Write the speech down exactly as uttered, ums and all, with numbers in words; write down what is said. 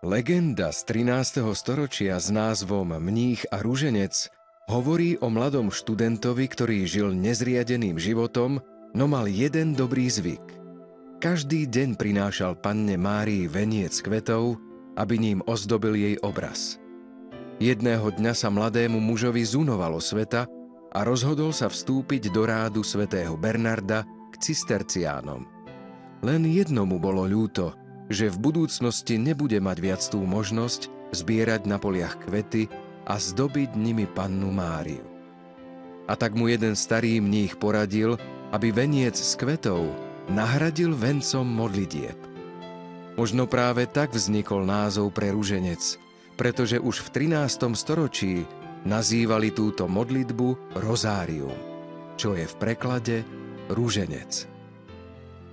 Legenda z trinásteho storočia s názvom Mních a ruženec hovorí o mladom študentovi, ktorý žil nezriadeným životom, no mal jeden dobrý zvyk. Každý deň prinášal panne Márii veniec kvetov, aby ním ozdobil jej obraz. Jedného dňa sa mladému mužovi zunovalo sveta a rozhodol sa vstúpiť do rádu svätého Bernarda k cisterciánom. Len jednomu bolo ľúto, že v budúcnosti nebude mať viac tú možnosť zbierať na poliach kvety a zdobiť nimi pannu Máriu. A tak mu jeden starý mních poradil, aby veniec z kvetov nahradil vencom modlitieb. Možno práve tak vznikol názov pre ruženec, pretože už v trinástom storočí nazývali túto modlitbu rozárium, čo je v preklade ruženec.